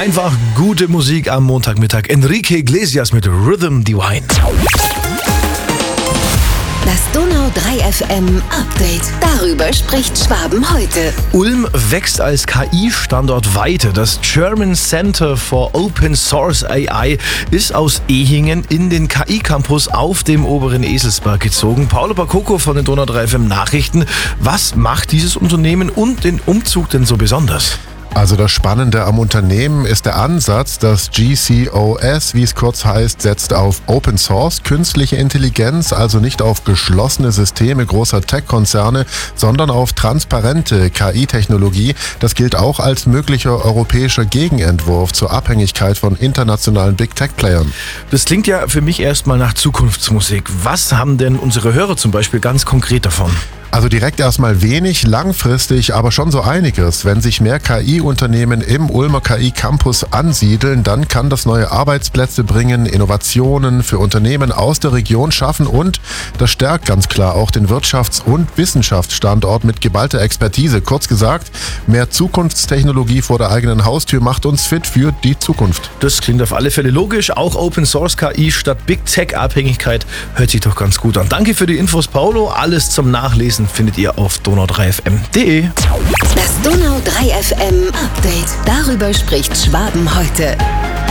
Einfach gute Musik am Montagmittag. Enrique Iglesias mit Rhythm Divine. Das Donau 3 FM Update. Darüber spricht Schwaben heute. Ulm wächst als KI-Standort weiter. Das German Center for Open Source AI ist aus Ehingen in den KI-Campus auf dem oberen Eselsberg gezogen. Paolo Bakoko von den Donau 3 FM Nachrichten. Was macht dieses Unternehmen und den Umzug denn so besonders? Also das Spannende am Unternehmen ist der Ansatz, das GCOS, wie es kurz heißt, setzt auf Open Source, künstliche Intelligenz, also nicht auf geschlossene Systeme großer Tech-Konzerne, sondern auf transparente KI-Technologie. Das gilt auch als möglicher europäischer Gegenentwurf zur Abhängigkeit von internationalen Big-Tech-Playern. Das klingt ja für mich erstmal nach Zukunftsmusik. Was haben denn unsere Hörer zum Beispiel ganz konkret davon? Also direkt erstmal wenig, langfristig aber schon so einiges. Wenn sich mehr KI-Unternehmen im Ulmer KI-Campus ansiedeln, dann kann das neue Arbeitsplätze bringen, Innovationen für Unternehmen aus der Region schaffen und das stärkt ganz klar auch den Wirtschafts- und Wissenschaftsstandort mit geballter Expertise. Kurz gesagt, mehr Zukunftstechnologie vor der eigenen Haustür macht uns fit für die Zukunft. Das klingt auf alle Fälle logisch. Auch Open Source KI statt Big Tech Abhängigkeit hört sich doch ganz gut an. Danke für die Infos, Paolo. Alles zum Nachlesen findet ihr auf donau3fm.de. Das Donau 3 FM Update. Darüber spricht Schwaben heute.